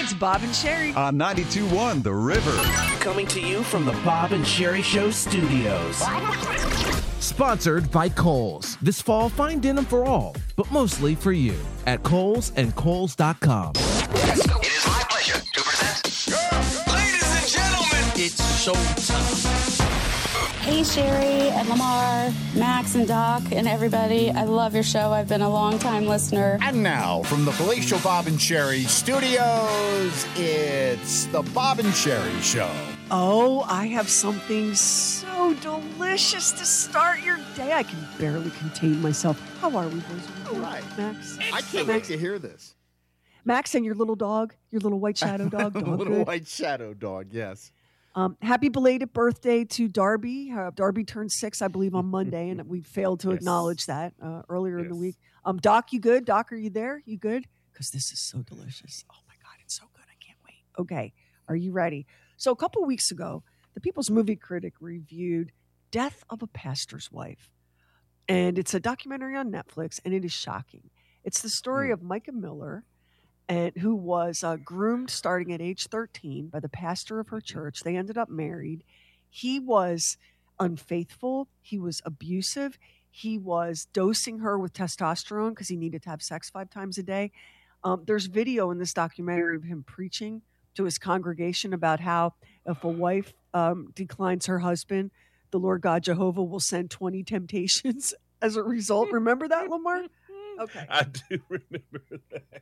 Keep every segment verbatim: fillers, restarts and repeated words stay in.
It's Bob and Sherry. On ninety-two point one The River. Coming to you from the Bob and Sherry Show studios. Sponsored by Kohl's. This fall, find denim for all, but mostly for you at Kohl's and Kohl's dot com. It is my pleasure to present. Ladies and gentlemen, It's showtime. Hey, Sherry and Lamar, Max and Doc and everybody. I love your show. I've been a long-time listener. And now, from the Palatial Bob and Sherry studios, it's the Bob and Sherry Show. Oh, I have something so delicious to start your day. I can barely contain myself. How are we, boys? All right. Max? I can't wait to hear this. Max and your little dog, your little white shadow dog. The dog little good. white shadow dog, yes. Um, happy belated birthday to Darby. Uh, Darby turned six, I believe, on Monday, and we failed to Yes. acknowledge that uh, earlier in the Yes. week. Um, Doc, you good? Doc, are you there? You good? Because this is so delicious. Oh, my God, it's so good. I can't wait. Okay, are you ready? So a couple weeks ago, the People's Movie Critic reviewed Death of a Pastor's Wife. And it's a documentary on Netflix, and it is shocking. It's the story Mm. of Micah Miller, and who was uh, groomed starting at age thirteen by the pastor of her church. They ended up married. He was unfaithful. He was abusive. He was dosing her with testosterone because he needed to have sex five times a day. Um, there's video in this documentary of him preaching to his congregation about how if a wife um, declines her husband, the Lord God Jehovah will send twenty temptations as a result. Remember that, Lamar? Okay. I do remember that.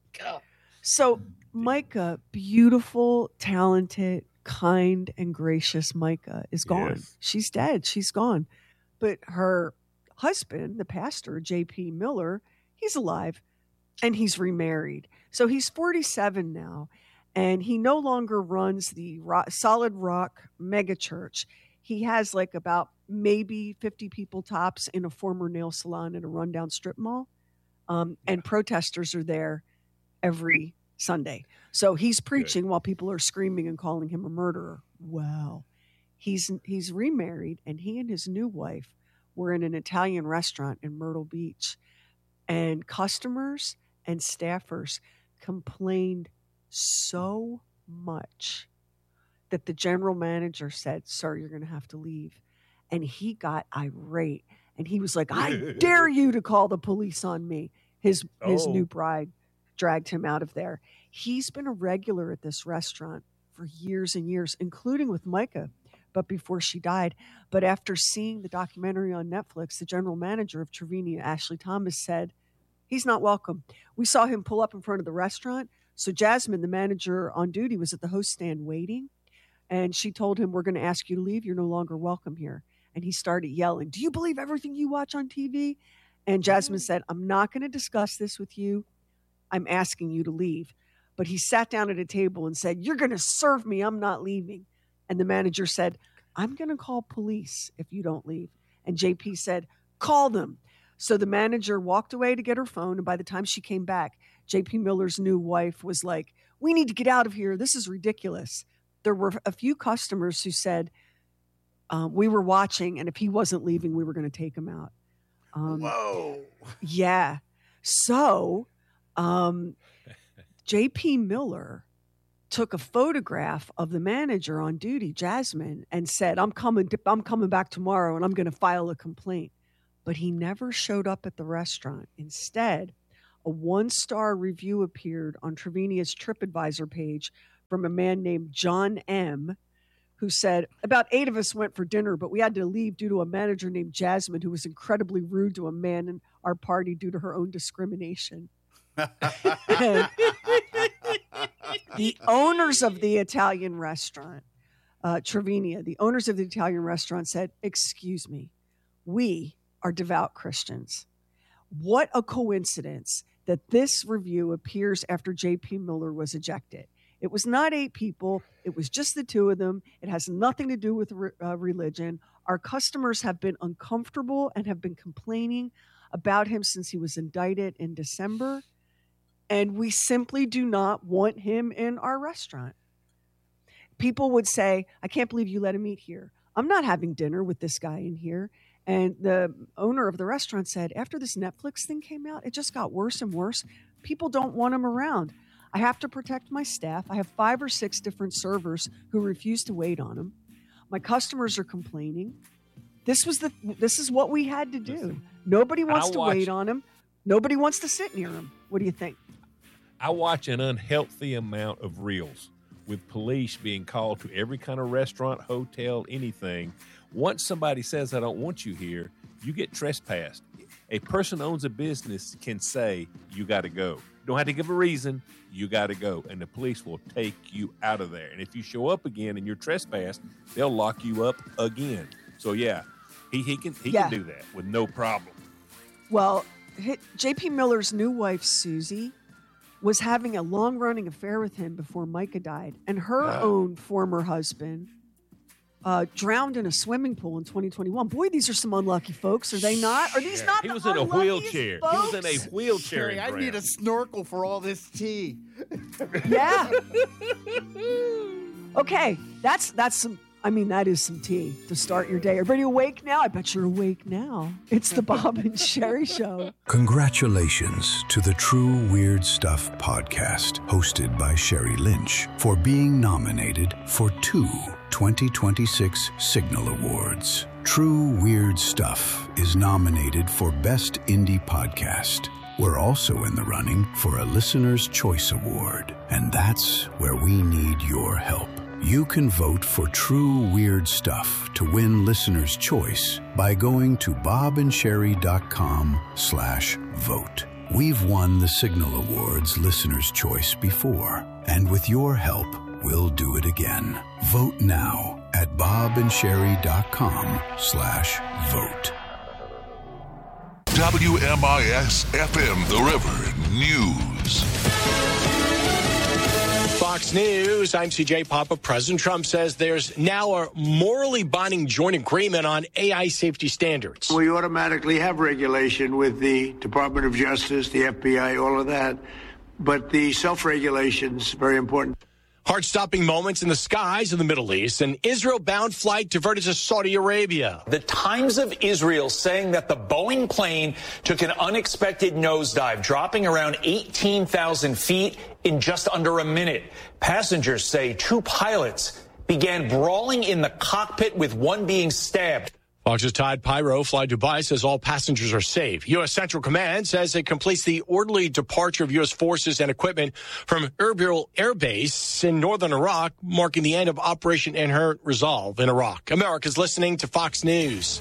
So Micah, beautiful, talented, kind, and gracious Micah is gone. Yes. She's dead. She's gone. But her husband, the pastor, J P Miller, he's alive and he's remarried. So he's forty-seven now, and he no longer runs the rock, Solid Rock mega church. He has like about maybe fifty people tops in a former nail salon in a rundown strip mall. Um, and protesters are there every Sunday. So he's preaching while people are screaming and calling him a murderer. Wow. He's he's remarried, and he and his new wife were in an Italian restaurant in Myrtle Beach. And customers and staffers complained so much that the general manager said, "Sir, you're going to have to leave." And he got irate. And he was like, "I dare you to call the police on me." His his Oh. new bride dragged him out of there. He's been a regular at this restaurant for years and years, including with Micah, but before she died. But after seeing the documentary on Netflix, the general manager of Trevina, Ashley Thomas, said, he's not welcome. We saw him pull up in front of the restaurant. So Jasmine, the manager on duty, was at the host stand waiting. And she told him, "We're going to ask you to leave. You're no longer welcome here." And he started yelling, "Do you believe everything you watch on T V?" And Jasmine said, "I'm not going to discuss this with you. I'm asking you to leave." But he sat down at a table and said, "You're going to serve me. I'm not leaving." And the manager said, "I'm going to call police if you don't leave." And J P said, "Call them." So the manager walked away to get her phone. And by the time she came back, J P Miller's new wife was like, "We need to get out of here. This is ridiculous." There were a few customers who said, um, we were watching, and if he wasn't leaving, we were going to take him out. Um, Whoa. Yeah. So um, J P Miller took a photograph of the manager on duty, Jasmine, and said, I'm coming, I'm coming back tomorrow and I'm going to file a complaint. But he never showed up at the restaurant. Instead, a one-star review appeared on Trevinia's TripAdvisor page from a man named John M., who said, about eight of us went for dinner, but we had to leave due to a manager named Jasmine who was incredibly rude to a man in our party due to her own discrimination. And the owners of the Italian restaurant, uh, Trevinia, the owners of the Italian restaurant said, excuse me, we are devout Christians. What a coincidence that this review appears after J P Miller was ejected. It was not eight people. It was just the two of them. It has nothing to do with re- uh, religion. Our customers have been uncomfortable and have been complaining about him since he was indicted in December. And we simply do not want him in our restaurant. People would say, I can't believe you let him eat here. I'm not having dinner with this guy in here. And the owner of the restaurant said, after this Netflix thing came out, it just got worse and worse. People don't want him around. I have to protect my staff. I have five or six different servers who refuse to wait on them. My customers are complaining. This was the. This is what we had to do. Listen, Nobody wants I to watch, wait on him. Nobody wants to sit near him. What do you think? I watch an unhealthy amount of reels with police being called to every kind of restaurant, hotel, anything. Once somebody says, I don't want you here, you get trespassed. A person who owns a business can say, you got to go. You don't have to give a reason. You got to go. And the police will take you out of there. And if you show up again and you're trespassed, they'll lock you up again. So, yeah, he, he can he yeah. can do that with no problem. Well, J P Miller's new wife, Susie, was having a long-running affair with him before Micah died. And her uh. own former husband uh, drowned in a swimming pool in twenty twenty-one. Boy, these are some unlucky folks, are they not? Are these yeah. not he the was in a wheelchair. Folks? He was in a wheelchair. Sherry, I need a snorkel for all this tea. Yeah. Okay, that's that's some. I mean, that is some tea to start your day. Everybody awake now? I bet you're awake now. It's the Bob and Sherry Show. Congratulations to the True Weird Stuff podcast, hosted by Sherry Lynch, for being nominated for two twenty twenty-six Signal Awards. True Weird Stuff is nominated for Best Indie Podcast. We're also in the running for a Listener's Choice Award, and that's where we need your help. You can vote for True Weird Stuff to win Listener's Choice by going to bobandsherry.com slash vote. We've won the Signal Awards Listener's Choice before, and with your help, we'll do it again. Vote now at bobandsherry.com slash vote. W M I S F M The River News. Fox News, I'm C J Papa. President Trump says there's now a morally binding joint agreement on A I safety standards. We automatically have regulation with the Department of Justice, the F B I, all of that. But the self-regulation is very important. Heart-stopping moments in the skies of the Middle East. An Israel-bound flight diverted to Saudi Arabia. The Times of Israel saying that the Boeing plane took an unexpected nosedive, dropping around eighteen thousand feet in just under a minute. Passengers say two pilots began brawling in the cockpit, with one being stabbed. Fox's Todd Pyro, Fly Dubai, says all passengers are safe. U S Central Command says it completes the orderly departure of U S forces and equipment from Erbil Air Base in northern Iraq, marking the end of Operation Inherent Resolve in Iraq. America's listening to Fox News.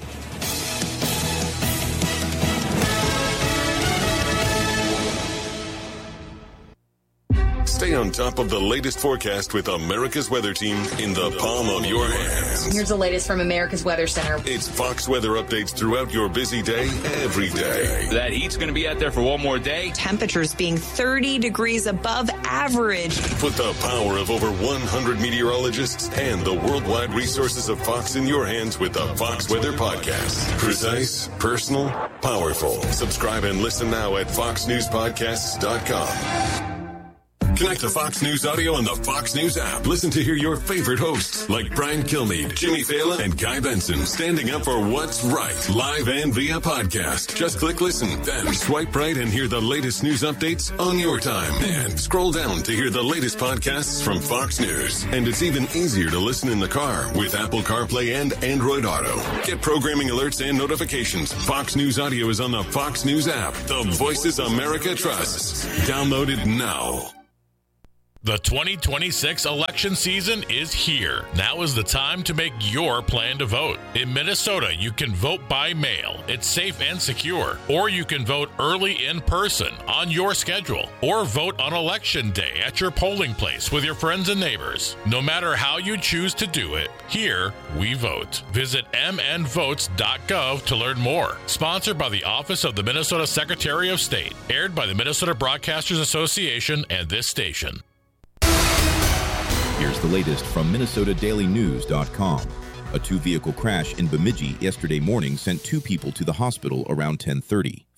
Stay on top of the latest forecast with America's Weather Team in the palm of your hands. Here's the latest from America's Weather Center. It's Fox weather updates throughout your busy day, every day. That heat's going to be out there for one more day. Temperatures being thirty degrees above average. Put the power of over one hundred meteorologists and the worldwide resources of Fox in your hands with the Fox Weather Podcast. Precise, personal, powerful. Subscribe and listen now at fox news podcasts dot com. Connect to Fox News Audio on the Fox News app. Listen to hear your favorite hosts like Brian Kilmeade, Jimmy Fallon, and Guy Benson standing up for what's right, live and via podcast. Just click listen, then swipe right and hear the latest news updates on your time. And scroll down to hear the latest podcasts from Fox News. And it's even easier to listen in the car with Apple CarPlay and Android Auto. Get programming alerts and notifications. Fox News Audio is on the Fox News app. The voices America trusts. Download it now. The twenty twenty-six election season is here. Now is the time to make your plan to vote. In Minnesota, you can vote by mail. It's safe and secure. Or you can vote early in person on your schedule. Or vote on election day at your polling place with your friends and neighbors. No matter how you choose to do it, here we vote. Visit m n votes dot gov to learn more. Sponsored by the Office of the Minnesota Secretary of State. Aired by the Minnesota Broadcasters Association and this station. Here's the latest from Minnesota Daily News dot com. A two-vehicle crash in Bemidji yesterday morning sent two people to the hospital around ten thirty.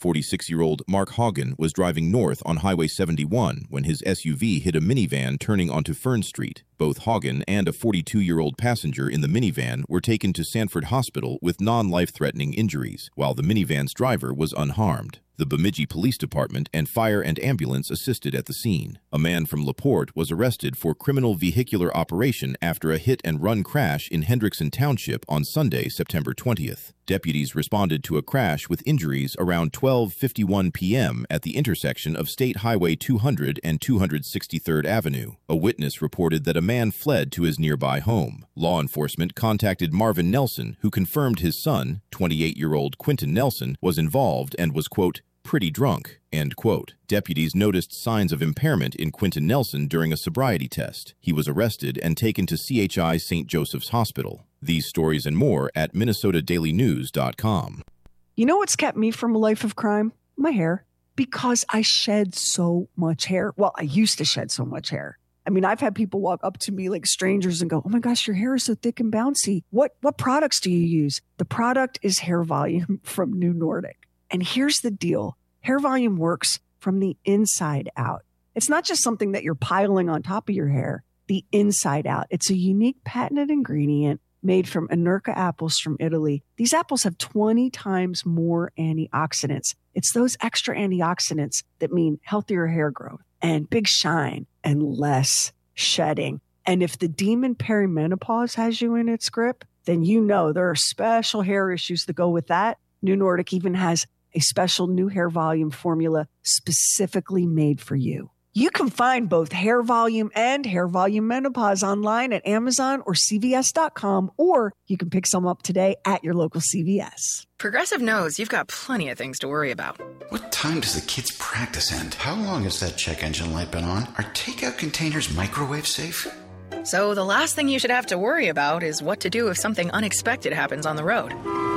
forty-six-year-old Mark Hagen was driving north on Highway seventy-one when his S U V hit a minivan turning onto Fern Street. Both Hagen and a forty-two-year-old passenger in the minivan were taken to Sanford Hospital with non-life-threatening injuries, while the minivan's driver was unharmed. The Bemidji Police Department and fire and ambulance assisted at the scene. A man from LaPorte was arrested for criminal vehicular operation after a hit-and-run crash in Hendrickson Township on Sunday, September twentieth. Deputies responded to a crash with injuries around twelve fifty-one p.m. at the intersection of State Highway two hundred and two hundred sixty-third Avenue. A witness reported that a man fled to his nearby home. Law enforcement contacted Marvin Nelson, who confirmed his son, twenty-eight-year-old Quentin Nelson, was involved and was, quote, pretty drunk, end quote. Deputies noticed signs of impairment in Quentin Nelson during a sobriety test. He was arrested and taken to C H I Saint Joseph's Hospital. These stories and more at Minnesota Daily News dot com. You know what's kept me from a life of crime? My hair. Because I shed so much hair. Well, I used to shed so much hair. I mean, I've had people walk up to me like strangers and go, oh my gosh, your hair is so thick and bouncy. What, what products do you use? The product is Hair Volume from New Nordic. And here's the deal. Hair Volume works from the inside out. It's not just something that you're piling on top of your hair, the inside out. It's a unique patented ingredient made from Anerca apples from Italy. These apples have twenty times more antioxidants. It's those extra antioxidants that mean healthier hair growth and big shine and less shedding. And if the demon perimenopause has you in its grip, then you know there are special hair issues that go with that. New Nordic even has a special new Hair Volume formula specifically made for you. You can find both Hair Volume and Hair Volume Menopause online at Amazon or C V S dot com, or you can pick some up today at your local C V S. Progressive knows you've got plenty of things to worry about. What time does the kids' practice end? How long has that check engine light been on? Are takeout containers microwave safe? So the last thing you should have to worry about is what to do if something unexpected happens on the road.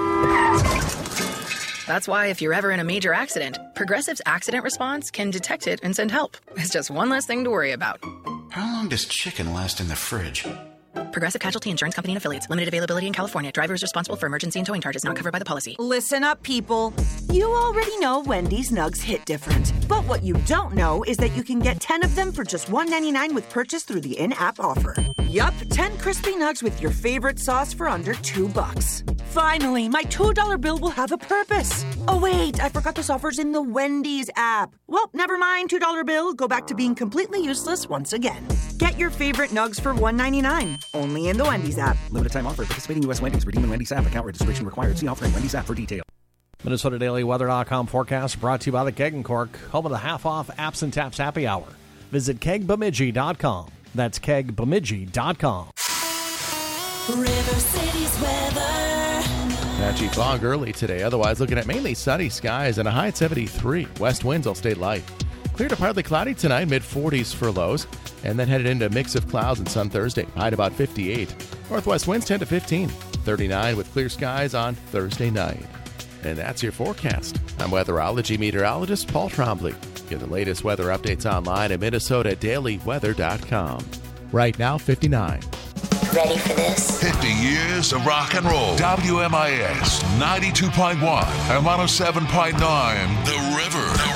That's why if you're ever in a major accident, Progressive's accident response can detect it and send help. It's just one less thing to worry about. How long does chicken last in the fridge? Progressive Casualty Insurance Company and Affiliates. Limited availability in California. Driver is responsible for emergency and towing charges not covered by the policy. Listen up, people. You already know Wendy's Nugs hit different. But what you don't know is that you can get ten of them for just one ninety-nine with purchase through the in-app offer. Yup, ten crispy nugs with your favorite sauce for under two bucks. Finally, my two dollar bill will have a purpose. Oh wait, I forgot this offer's in the Wendy's app. Well, never mind, two dollar bill. Go back to being completely useless once again. Get your favorite nugs for one ninety-nine. Only in the Wendy's app. Limited time offer. Participating U S Wendy's. Redeem in Wendy's app. Account registration required. See offer in Wendy's app for details. Minnesota Daily Weather dot com forecast brought to you by the Keg and Cork, home of the half-off Apps and Taps Happy Hour. Visit Keg Bemidji dot com. That's Keg Bemidji dot com. River City's weather. Patchy fog early today. Otherwise, looking at mainly sunny skies and a high at seventy-three. West winds will stay light. Clear to partly cloudy tonight, mid forties for lows. And then headed into a mix of clouds and sun Thursday, high at about fifty-eight. Northwest winds ten to fifteen. thirty-nine with clear skies on Thursday night. And that's your forecast. I'm weatherology meteorologist Paul Trombley. Get the latest weather updates online at Minnesota Daily Weather dot com. Right now, fifty-nine. Ready for this? fifty years of rock and roll. W M I S ninety-two point one and one oh seven point nine. The River. The